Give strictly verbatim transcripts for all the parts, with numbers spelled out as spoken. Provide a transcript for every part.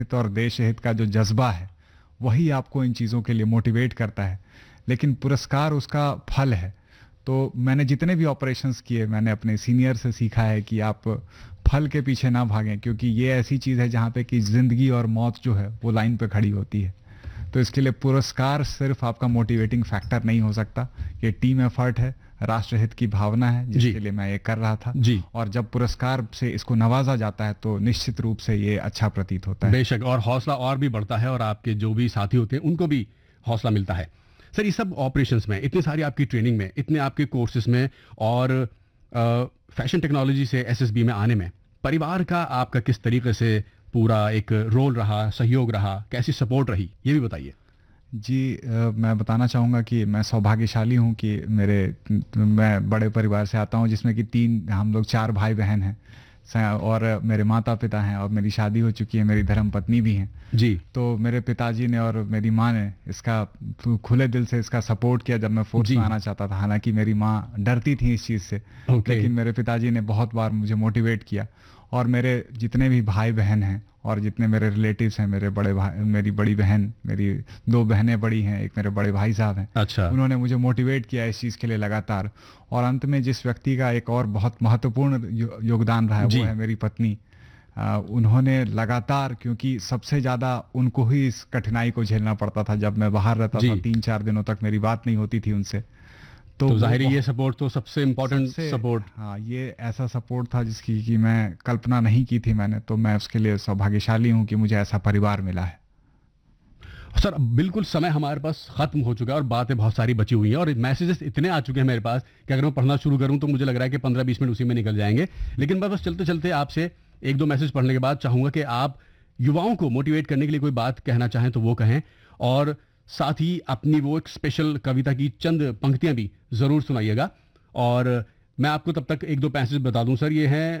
हित और देश हित का जो जज्बा है वही आपको इन चीज़ों के लिए मोटिवेट करता है, लेकिन पुरस्कार उसका फल है। तो मैंने जितने भी ऑपरेशंस किए, मैंने अपने सीनियर से सीखा है कि आप फल के पीछे ना भागें, क्योंकि ये ऐसी चीज़ है जहाँ पे कि ज़िंदगी और मौत जो है वो लाइन पे खड़ी होती है। तो इसके लिए पुरस्कार सिर्फ आपका मोटिवेटिंग फैक्टर नहीं हो सकता, ये टीम एफर्ट है, राष्ट्रहित की भावना है जिसके लिए मैं ये कर रहा था। जी। और जब पुरस्कार से इसको नवाजा जाता है तो निश्चित रूप से ये अच्छा प्रतीत होता है। बेशक, और हौसला और भी बढ़ता है और आपके जो भी साथी होते हैं उनको भी हौसला मिलता है। सर, ये सब ऑपरेशंस में, इतनी सारी आपकी ट्रेनिंग में, इतने आपके कोर्सेज में और फैशन टेक्नोलॉजी से एसएसबी में आने में परिवार का आपका किस तरीके से पूरा एक रोल रहा, सहयोग रहा, कैसी सपोर्ट रही, ये भी बताइए। जी, आ, मैं बताना चाहूँगा कि मैं सौभाग्यशाली हूँ कि मेरे मैं बड़े परिवार से आता हूँ जिसमें कि तीन हम लोग चार भाई बहन हैं और मेरे माता पिता हैं और मेरी शादी हो चुकी है, मेरी धर्मपत्नी भी हैं। जी। तो मेरे पिताजी ने और मेरी माँ ने इसका खुले दिल से इसका सपोर्ट किया जब मैं फोर्स में आना चाहता था। हालांकि मेरी माँ डरती थी इस चीज़ से, लेकिन मेरे पिताजी ने बहुत बार मुझे मोटिवेट किया। और मेरे जितने भी भाई बहन हैं और जितने मेरे रिलेटिव्स हैं, मेरे बड़े भाई, मेरी बड़ी बहन, मेरी दो बहनें बड़ी हैं, एक मेरे बड़े भाई साहब हैं। अच्छा। उन्होंने मुझे मोटिवेट किया इस चीज़ के लिए लगातार। और अंत में जिस व्यक्ति का एक और बहुत महत्वपूर्ण योगदान रहा है वो है मेरी पत्नी। आ, उन्होंने लगातार, क्योंकि सबसे ज़्यादा उनको ही इस कठिनाई को झेलना पड़ता था जब मैं बाहर रहता था, तीन चार दिनों तक मेरी बात नहीं होती थी उनसे। तो, तो जाहिर ये सपोर्ट तो सबसे इम्पोर्टेंट सपोर्ट। हाँ, ये ऐसा सपोर्ट था जिसकी कि मैं कल्पना नहीं की थी मैंने, तो मैं उसके लिए सौभाग्यशाली हूँ कि मुझे ऐसा परिवार मिला है। सर, बिल्कुल समय हमारे पास खत्म हो चुका है और बातें बहुत सारी बची हुई हैं और मैसेजेस इतने आ चुके हैं मेरे पास कि अगर मैं पढ़ना शुरू करूं तो मुझे लग रहा है कि पंद्रह बीस मिनट उसी में निकल जाएंगे। लेकिन मैं बस चलते चलते आपसे एक दो मैसेज पढ़ने के बाद चाहूंगा कि आप युवाओं को मोटिवेट करने के लिए कोई बात कहना चाहें तो वो कहें, और साथ ही अपनी वो एक स्पेशल कविता की चंद पंक्तियां भी जरूर सुनाइएगा। और मैं आपको तब तक एक दो मैसेज बता दूं सर। ये है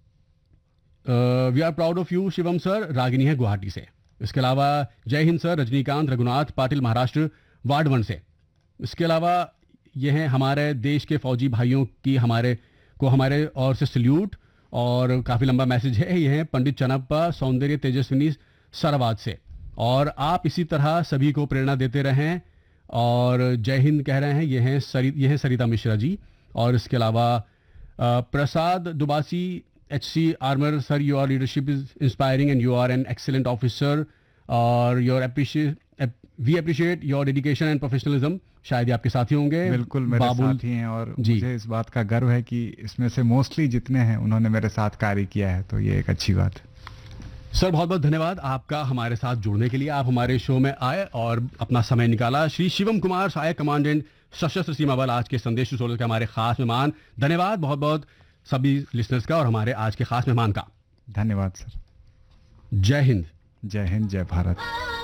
we are proud of you Shivam sir, Ragini है गुवाहाटी से। इसके अलावा जय Hind sir, Rajinikanth Raghunath Patil Maharashtra ward one से। इसके अलावा ये हैं हमारे देश के फौजी भाइयों की हमारे को हमारे और से सल्यूट, और काफ़ी लंबा मैसेज है। ये है पंडित चनप्पा सौंदर्य तेजस्विनी सरावाद से। और आप इसी तरह सभी को प्रेरणा देते रहें और जय हिंद कह रहे हैं। ये हैं सरि ये हैं सरिता मिश्रा जी। और इसके अलावा प्रसाद दुबासी H C armour sir, your leadership is inspiring and you are an excellent officer और your appreciate we appreciate your dedication and professionalism. शायद ही आपके साथी होंगे। बिल्कुल मेरे साथी हैं और मुझे इस बात का गर्व है कि इसमें से मोस्टली जितने हैं उन्होंने मेरे साथ कार्य किया है, तो ये एक अच्छी बात है। सर, बहुत बहुत धन्यवाद आपका हमारे साथ जुड़ने के लिए। आप हमारे शो में आए और अपना समय निकाला। श्री शिवम कुमार, सहायक कमांडेंट सशस्त्र सीमा बल, आज के संदेश सोलर के हमारे खास मेहमान। धन्यवाद बहुत बहुत सभी लिसनर्स का और हमारे आज के खास मेहमान का। धन्यवाद सर। जय हिंद। जय हिंद, जय भारत।